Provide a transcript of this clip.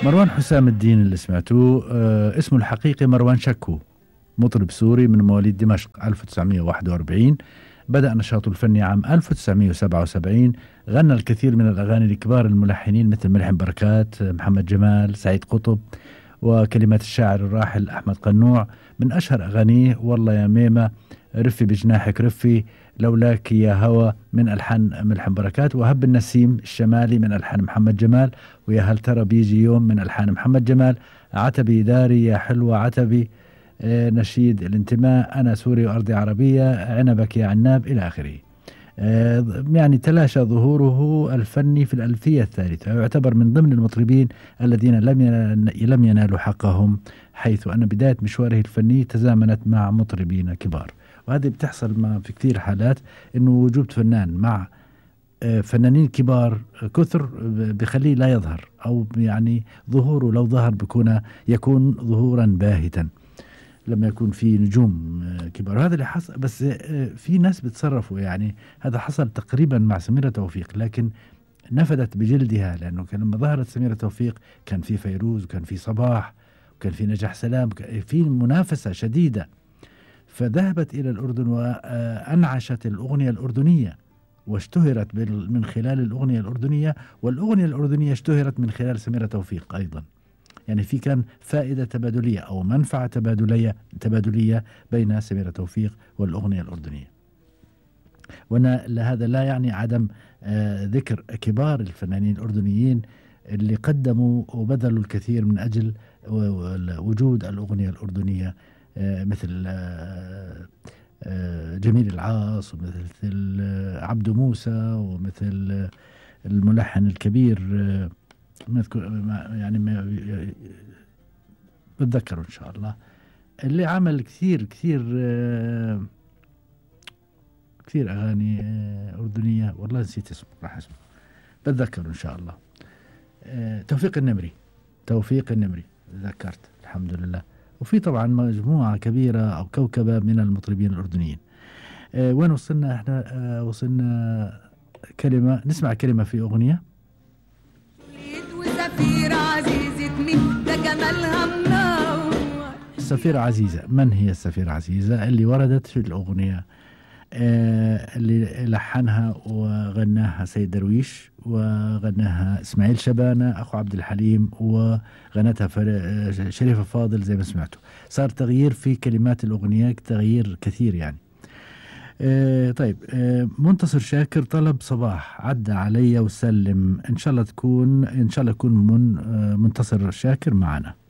مروان حسام الدين اللي سمعتوه اسمه الحقيقي مروان شكو، مطرب سوري من مواليد دمشق 1941. بدأ نشاطه الفني عام 1977. غنى الكثير من الأغاني لكبار الملحنين مثل ملحم بركات، محمد جمال، سعيد قطب، وكلمات الشاعر الراحل أحمد قنوع. من أشهر أغانيه والله يا ميمة، رفي بجناحك رفي، لولاك يا هوى من ألحان ملحم بركات، وهب النسيم الشمالي من ألحان محمد جمال، ويا هل ترى بيجي يوم من ألحان محمد جمال، عتبي داري يا حلوة عتبي، نشيد الانتماء، أنا سوري وأرضي عربية، عنبك يا عناب، إلى آخره. يعني تلاشى ظهوره الفني في الألفية الثالثة، ويعتبر من ضمن المطربين الذين لم ينالوا حقهم، حيث أن بداية مشواره الفني تزامنت مع مطربين كبار. وهذه بتحصل ما في كثير حالات، إنه وجود فنان مع فنانين كبار كثر بخليه لا يظهر، أو يعني ظهوره لو ظهر يكون ظهورا باهتا لما يكون في نجوم كبار. هذا اللي حصل، بس في ناس بتصرفوا، يعني هذا حصل تقريبا مع سميرة توفيق، لكن نفدت بجلدها، لأنه لما ظهرت سميرة توفيق كان في فيروز، وكان في صباح، وكان في نجاح سلام، في منافسة شديدة. فذهبت إلى الأردن وأنعشت الأغنية الأردنية، واشتهرت من خلال الأغنية الأردنية، والأغنية الأردنية اشتهرت من خلال سميرة توفيق أيضا. يعني في كان فائدة تبادلية أو منفعة تبادلية بين سميرة توفيق والأغنية الأردنية. وهذا لا يعني عدم ذكر كبار الفنانين الأردنيين اللي قدموا وبذلوا الكثير من أجل وجود الأغنية الأردنية، مثل جميل العاص، ومثل عبد موسى، ومثل الملحن الكبير يعني بتذكره إن شاء الله، اللي عمل كثير أغاني أردنية، والله نسيت اسمه، راح اسمه بتذكره إن شاء الله. توفيق النمري ذكرت الحمد لله. وفي طبعا مجموعة كبيرة أو كوكبة من المطربين الأردنيين. وين وصلنا احنا؟ وصلنا نسمع كلمة في أغنية. السفيرة عزيزة. من هي السفيرة عزيزة؟ اللي وردت في الأغنية، اللي لحنها وغناها سيد درويش، وغناها إسماعيل شبانة أخو عبد الحليم، وغنتها شريفة فاضل زي ما سمعتوا. صار تغيير في كلمات الأغنية، تغيير كثير يعني. طيب، منتصر شاكر طلب صباح عدى علي وسلم. إن شاء الله يكون منتصر شاكر معنا.